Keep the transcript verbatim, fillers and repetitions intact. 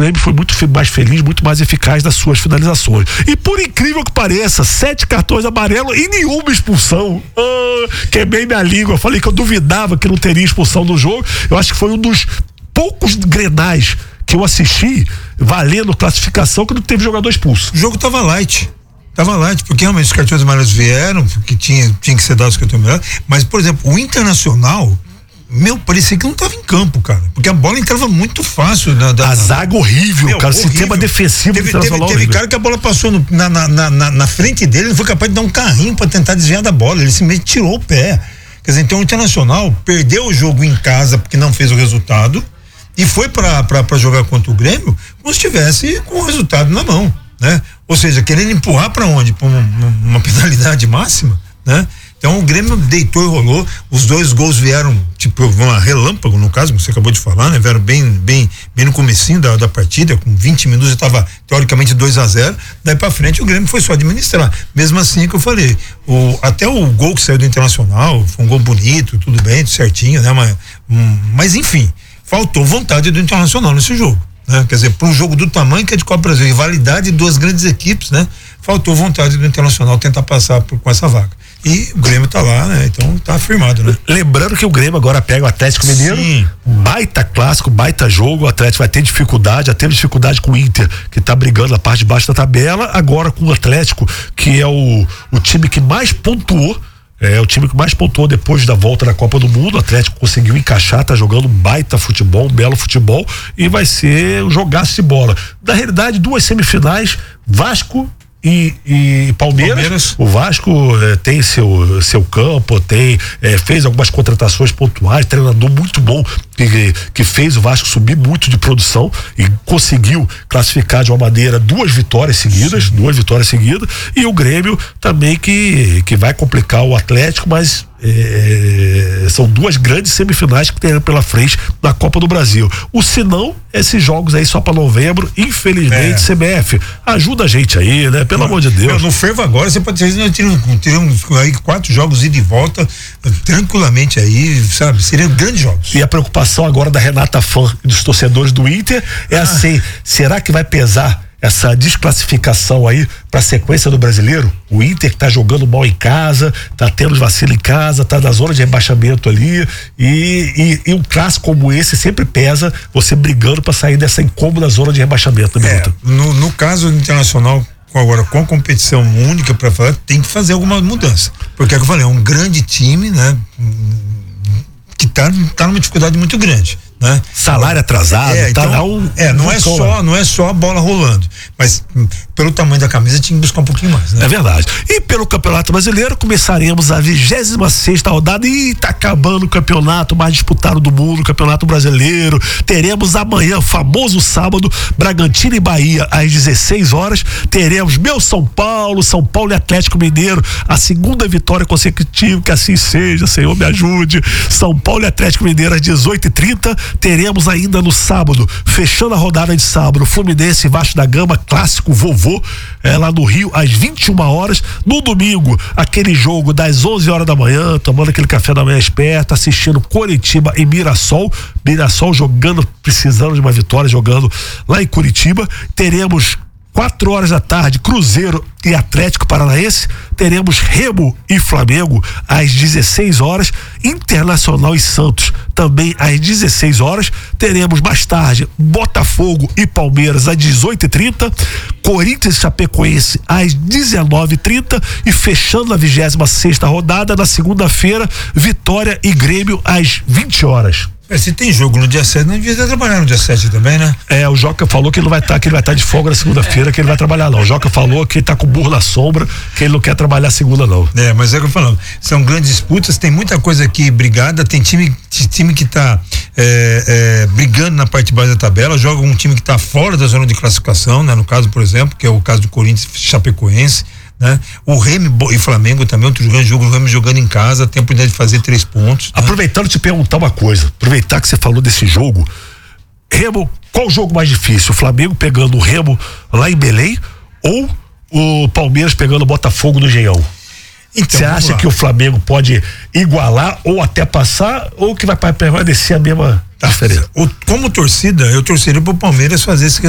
Grêmio foi muito mais feliz, muito mais eficaz nas suas finalizações. E por incrível que pareça, sete cartões amarelos e nenhuma expulsão. Ah, queimei minha língua, falei que eu duvidava que não teria expulsão no jogo. Eu acho que foi um dos poucos grenais que eu assisti, valendo classificação, que não teve jogador expulso. O jogo tava light. Tava light, porque realmente os cartões amarelos vieram, porque tinha, tinha que ser dados os cartões amarelos. Mas, por exemplo, o Internacional, meu, parecia que não tava em campo, cara. Porque a bola entrava muito fácil. Na, da, a zaga horrível, meu, cara. O horrível. Sistema defensivo teve, do Internacional. Teve, teve cara que a bola passou no, na, na, na, na frente dele, ele foi capaz de dar um carrinho pra tentar desviar da bola. Ele simplesmente tirou o pé. Quer dizer, então o Internacional perdeu o jogo em casa porque não fez o resultado e foi pra, pra, pra jogar contra o Grêmio como se estivesse com o resultado na mão, né? Ou seja, querendo empurrar pra onde? Pra uma, uma penalidade máxima, né? Então o Grêmio deitou e rolou, os dois gols vieram, tipo, uma relâmpago, no caso, você acabou de falar, né? Vieram bem, bem, bem no comecinho da, da partida, com vinte minutos já estava teoricamente dois a zero, daí pra frente o Grêmio foi só administrar. Mesmo assim que eu falei, o, até o gol que saiu do Internacional, foi um gol bonito, tudo bem, tudo certinho, né? Mas, um, mas enfim, faltou vontade do Internacional nesse jogo, né? Quer dizer, para um jogo do tamanho que é de Copa Brasil, rivalidade de duas grandes equipes, né? Faltou vontade do Internacional tentar passar por, com essa vaga. E o Grêmio tá lá, né? Então tá afirmado, né? Lembrando que o Grêmio agora pega o Atlético Mineiro. Sim. Baita clássico, baita jogo. O Atlético vai ter dificuldade, já teve dificuldade com o Inter, que tá brigando na parte de baixo da tabela. Agora com o Atlético, que é o, o time que mais pontuou. É o time que mais pontuou depois da volta da Copa do Mundo. O Atlético conseguiu encaixar, tá jogando um baita futebol, um belo futebol, e vai ser um jogaço de bola. Na realidade, duas semifinais, Vasco E, e Palmeiras, Palmeiras, o Vasco eh, tem seu, seu campo, tem, eh, fez algumas contratações pontuais, treinador muito bom que, que fez o Vasco subir muito de produção e conseguiu classificar de uma maneira duas vitórias seguidas, Sim. duas vitórias seguidas, e o Grêmio também que, que vai complicar o Atlético, mas É, são duas grandes semifinais que tem pela frente na Copa do Brasil. O senão, esses jogos aí só para novembro, infelizmente, é. C B F, ajuda a gente aí, né? Pelo não, amor de Deus. No fervo agora, você pode dizer, teremos aí quatro jogos ida e volta, tranquilamente aí, sabe? Seriam grandes jogos. E a preocupação agora da Renata Fã e dos torcedores do Inter é ah. assim, será que vai pesar essa desclassificação aí para a sequência do Brasileiro? O Inter que tá jogando mal em casa, tá tendo vacilo em casa, tá na zona de rebaixamento ali, e, e, e um clássico como esse sempre pesa, você brigando para sair dessa incômoda zona de rebaixamento, né, é, no, no caso do Internacional, agora com a competição única para falar, tem que fazer alguma mudança, porque é que eu falei, é um grande time, né, que tá, tá numa dificuldade muito grande, né? Salário atrasado, é, tá então, um, é, não é só, não é só a bola rolando, mas hum, pelo tamanho da camisa tinha que buscar um pouquinho mais, né? É verdade. E pelo Campeonato Brasileiro começaremos a vigésima sexta rodada e tá acabando o campeonato mais disputado do mundo, o Campeonato Brasileiro. Teremos amanhã, famoso sábado, Bragantino e Bahia às dezesseis horas. Teremos meu São Paulo, São Paulo e Atlético Mineiro, a segunda vitória consecutiva, que assim seja, Senhor me ajude. São Paulo e Atlético Mineiro às dezoito e trinta. Teremos ainda no sábado, fechando a rodada de sábado, Fluminense e Vasco da Gama, clássico vovô, é, lá no Rio, às vinte e uma horas. No domingo, aquele jogo das onze horas da manhã, tomando aquele café da manhã esperto, assistindo Coritiba e Mirassol. Mirassol jogando, precisando de uma vitória, jogando lá em Curitiba. Teremos quatro horas da tarde, Cruzeiro e Atlético Paranaense. Teremos Remo e Flamengo às dezesseis horas, Internacional e Santos também às dezesseis horas. Teremos mais tarde Botafogo e Palmeiras às dezoito e trinta, Corinthians e Chapecoense às dezenove e trinta e fechando a vigésima sexta rodada na segunda-feira, Vitória e Grêmio às vinte horas. É, se tem jogo no dia sete, não devia estar trabalhando no dia sete também, né? É, o Joca falou que ele não vai estar, tá, que ele vai estar tá de folga na segunda-feira, é. que ele vai trabalhar não. O Joca falou que ele tá com burro na sombra, que ele não quer trabalhar segunda não. É, mas é o que eu falo, são grandes disputas, tem muita coisa aqui brigada, tem time, time que tá é, é, brigando na parte de baixo da tabela, joga um time que tá fora da zona de classificação, né? No caso, por exemplo, que é o caso do Corinthians e Chapecoense, né? O Remo e Flamengo também, outro grande jogo, o Remo jogando em casa, tem a oportunidade de fazer três pontos. Né? Aproveitando te perguntar uma coisa, aproveitar que você falou desse jogo, Remo, qual o jogo mais difícil? O Flamengo pegando o Remo lá em Belém ou o Palmeiras pegando o Botafogo no Engenhão? Então, você acha lá. que o Flamengo pode igualar ou até passar, ou que vai permanecer a mesma tá. diferença? O, como torcida, eu torceria pro Palmeiras fazer esse